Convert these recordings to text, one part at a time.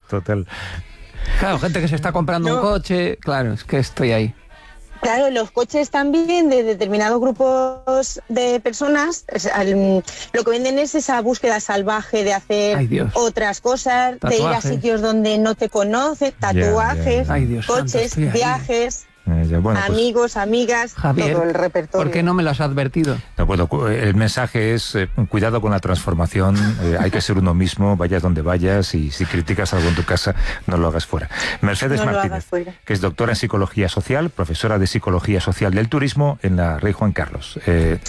Total. Claro, gente que se está comprando un coche, claro, es que estoy ahí. Claro, los coches también de determinados grupos de personas, lo que venden es esa búsqueda salvaje de hacer otras cosas, de ir a sitios donde no te conocen, tatuajes, coches, viajes... amigos, amigas, Javier, todo el repertorio. ¿Por qué no me lo has advertido? No, bueno, el mensaje es cuidado con la transformación, hay que ser uno mismo, vayas donde vayas, y si criticas algo en tu casa, no lo hagas fuera. Mercedes Martínez, que es doctora en Psicología Social, profesora de Psicología Social del Turismo en la Rey Juan Carlos. Bueno,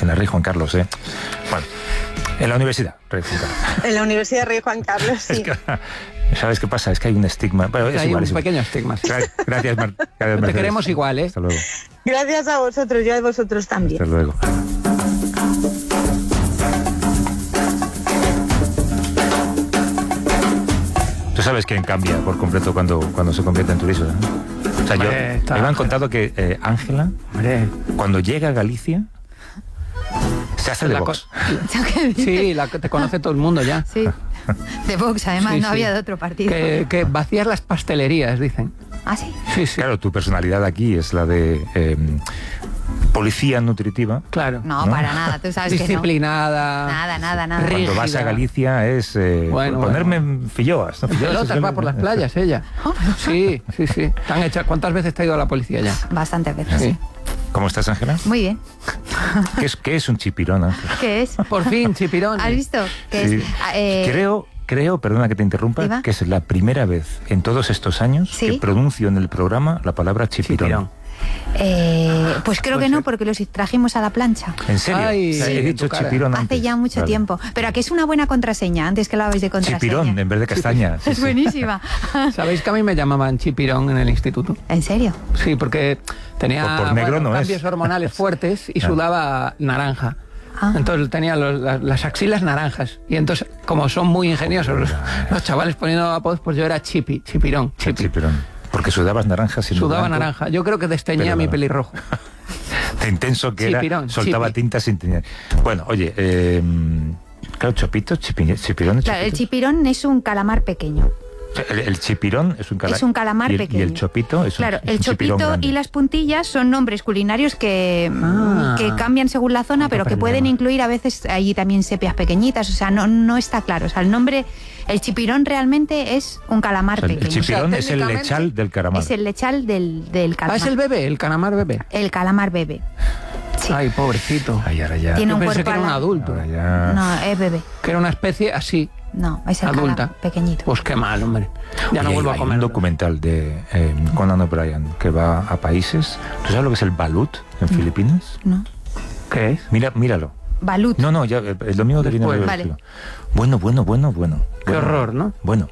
en la Universidad Rey Juan Carlos. En la Universidad Rey Juan Carlos, sí. ¿Sabes qué pasa? Es que hay un estigma. Bueno, hay un pequeño estigma. Gracias, Te queremos igual, ¿eh? Hasta luego. Gracias a vosotros, yo a vosotros también. Hasta luego. Tú sabes quién cambia por completo cuando se convierte en turista, ¿no? O sea, me han contado que Ángela, cuando llega a Galicia, se hace de Vox. Sí, te conoce todo el mundo ya. Sí. De Vox, además, no había de otro partido. Que vacías las pastelerías, dicen. ¿Ah, sí? Sí. Claro, tu personalidad aquí es la de policía nutritiva. Claro. No, para nada, tú sabes disciplinada. Que no. Nada. Cuando rígida. vas a Galicia es ponerme filloas. ¿No? Pelotas, va por las playas ella. Sí. ¿Están hechas? ¿Cuántas veces te ha ido a la policía ya? Bastantes veces. Sí. ¿Cómo estás, Ángela? Muy bien. ¿Qué es un chipirón, Ángela? ¿Qué es? Por fin, chipirón. ¿Has visto? ¿Qué es? Creo, perdona que te interrumpa, ¿Iba? que es la primera vez en todos estos años que pronuncio en el programa la palabra chipirón. Pues creo que no, porque los trajimos a la plancha. ¿En serio? He dicho chipirón antes. Hace ya mucho tiempo. Pero aquí es una buena contraseña, antes que la habéis de contraseña. Chipirón en vez de castaña. Es buenísima. ¿Sabéis que a mí me llamaban chipirón en el instituto? ¿En serio? Sí, porque tenía por negro no cambios hormonales fuertes y sudaba naranja. Entonces tenía las axilas naranjas. Y entonces, como son muy ingeniosos los chavales poniendo apodos, pues yo era chipirón. Porque sudabas naranja. Sudaba naranja. Yo creo que desteñía mi pelirrojo. De intenso que era, soltaba tinta sin teñir. Bueno, oye, claro, chipirón. Claro, el chipirón es un calamar pequeño. El chipirón es un calamar pequeño. Y el chopito es el chopito y las puntillas son nombres culinarios que cambian según la zona, pero que pueden incluir a veces ahí también sepias pequeñitas. O sea, no está claro. O sea, el nombre, el chipirón realmente es un calamar pequeño. El chipirón es el lechal del calamar. Es el lechal del calamar. Es el bebé, el calamar bebé. El calamar bebé. Sí. Ay, pobrecito. Ay, ahora ya. Tiene un pensé cuerpo que era un adulto. No, es bebé. Que era una especie así. No, es el adulta. calamar pequeñito. Pues qué mal, hombre. Ya no vuelvo a comer. Hay un documental de Conan O'Brien que va a países. ¿Tú sabes lo que es el balut en Filipinas? No. ¿Qué es? Míralo. Balut. No, ya el domingo que viene. Vale. Bueno. Qué horror, ¿no? Bueno.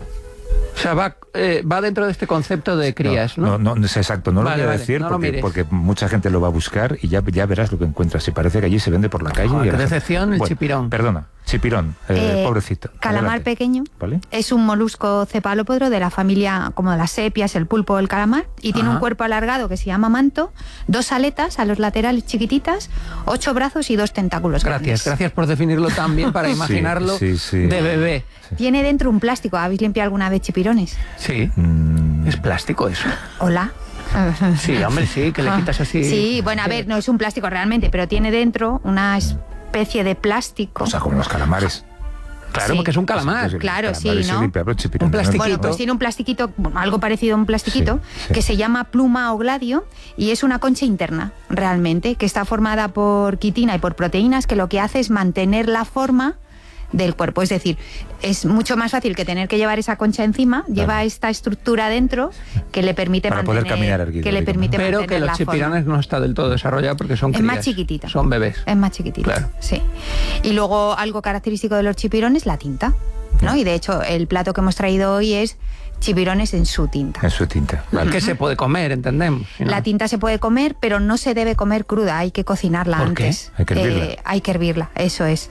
O sea, va dentro de este concepto de crías, ¿no? No, exacto, no lo voy a decir porque mucha gente lo va a buscar y ya verás lo que encuentras. Y parece que allí se vende por la calle. Qué decepción el chipirón. Perdona, chipirón, pobrecito. Calamar pequeño. ¿Vale? Es un molusco cefalópodo de la familia como de las sepias, el pulpo o el calamar, y tiene un cuerpo alargado que se llama manto, 2 aletas a los laterales chiquititas, 8 brazos y 2 tentáculos grandes. Gracias por definirlo tan bien para imaginarlo de bebé. Sí. Tiene dentro un plástico. ¿Habéis limpiado alguna vez chipirones? Sí. ¿Es plástico eso? Hola. Sí, hombre, sí, que le quitas así. Sí, bueno, a ver, no es un plástico realmente, pero tiene dentro una especie de plástico. O sea, como los calamares. Claro, porque es un calamar. Claro, sí, ¿no? Un plastiquito. Bueno, pues tiene un plastiquito, algo parecido a un plastiquito, que se llama pluma o gladio, y es una concha interna, realmente, que está formada por quitina y por proteínas, que lo que hace es mantener la forma del cuerpo. Es decir, es mucho más fácil que tener que llevar esa concha encima, lleva esta estructura dentro que le permite para mantener, poder caminar erguido, pero que los chipirones no está del todo desarrollado porque son crías. Es más chiquitita. Son bebés. Es más chiquitita, claro. Sí. Y luego algo característico de los chipirones, la tinta, ¿no? Y de hecho el plato que hemos traído hoy es chipirones en su tinta. En su tinta. Vale. Que se puede comer, entendemos. ¿No? La tinta se puede comer, pero no se debe comer cruda, hay que cocinarla antes. Hay que hervirla. Hay que hervirla, eso es.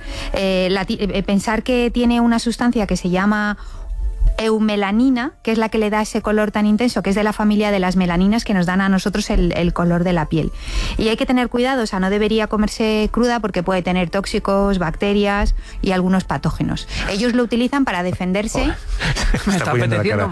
Pensar que tiene una sustancia que se llama eumelanina, que es la que le da ese color tan intenso, que es de la familia de las melaninas que nos dan a nosotros el color de la piel. Y hay que tener cuidado, o sea, no debería comerse cruda porque puede tener tóxicos, bacterias y algunos patógenos. Ellos lo utilizan para defenderse. Me está apeteciendo